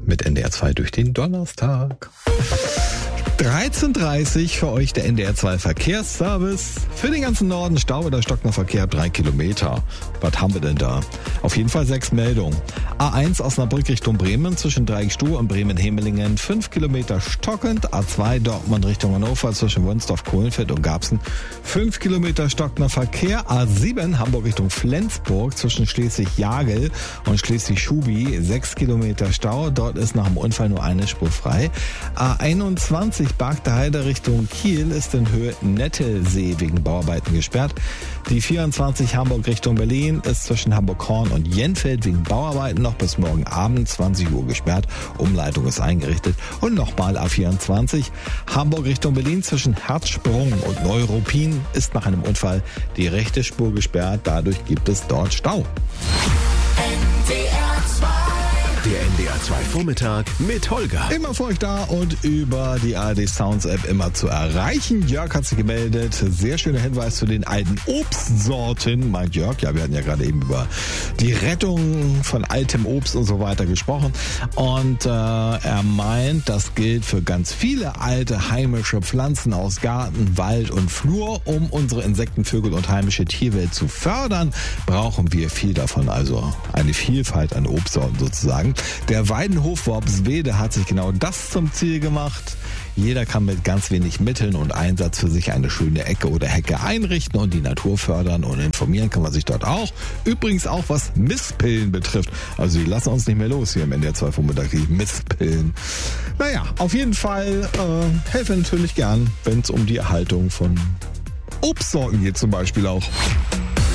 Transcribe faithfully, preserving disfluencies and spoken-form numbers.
mit N D R zwei durch den Donnerstag. dreizehn Uhr dreißig für euch der N D R zwei Verkehrsservice. Für den ganzen Norden Stau oder stockender Verkehr ab drei Kilometer. Was haben wir denn da? Auf jeden Fall sechs Meldungen. A eins Osnabrück Richtung Bremen zwischen Dreieckstuhl und Bremen-Hemelingen fünf Kilometer stockend. A zwei Dortmund Richtung Hannover zwischen Wunsdorf, Kohlenfeld und Garbsen fünf Kilometer stockender Verkehr. A sieben Hamburg Richtung Flensburg zwischen Schleswig-Jagel und Schleswig-Schubi sechs Kilometer Stau. Dort ist nach dem Unfall nur eine Spur frei. A einundzwanzig Barkter Heide Richtung Kiel ist in Höhe Nettelsee wegen Bauarbeiten gesperrt. Die vierundzwanzig Hamburg Richtung Berlin ist zwischen Hamburg-Horn und Jenfeld wegen Bauarbeiten noch bis morgen Abend zwanzig Uhr gesperrt. Umleitung ist eingerichtet. Und nochmal A vierundzwanzig Hamburg Richtung Berlin zwischen Herzsprung und Neuruppin ist nach einem Unfall die rechte Spur gesperrt. Dadurch gibt es dort Stau. Der N D R zwei Vormittag mit Holger. Immer für euch da und über die A R D Sounds App immer zu erreichen. Jörg hat sich gemeldet. Sehr schöner Hinweis zu den alten Obstsorten, meint Jörg. Ja, wir hatten ja gerade eben über die Rettung von altem Obst und so weiter gesprochen. Und äh, er meint, das gilt für ganz viele alte heimische Pflanzen aus Garten, Wald und Flur. Um unsere Insekten, Vögel und heimische Tierwelt zu fördern, brauchen wir viel davon. Also eine Vielfalt an Obstsorten sozusagen. Der Weidenhof Worpswede hat sich genau das zum Ziel gemacht. Jeder kann mit ganz wenig Mitteln und Einsatz für sich eine schöne Ecke oder Hecke einrichten und die Natur fördern, und informieren kann man sich dort auch. Übrigens auch was Misspillen betrifft. Also die lassen uns nicht mehr los hier im N D R zwei Vormittag, die Misspillen. Naja, auf jeden Fall äh, helfen natürlich gern, wenn es um die Erhaltung von Obstsorten geht zum Beispiel auch.